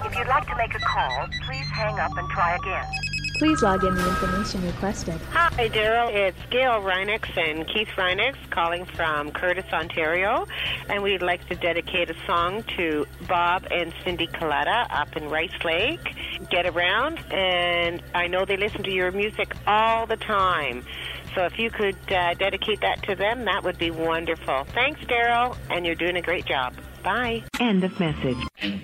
If you'd like to make a call, please hang up and try again. Please log in the information requested. Hi, Daryl. It's Gail Reinex and Keith Reinex calling from Curtis, Ontario. And we'd like to dedicate a song to Bob and Cindy Colletta up in Rice Lake. Get around, and I know they listen to your music all the time. So if you could dedicate that to them, that would be wonderful. Thanks, Daryl, and you're doing a great job. Bye. End of message.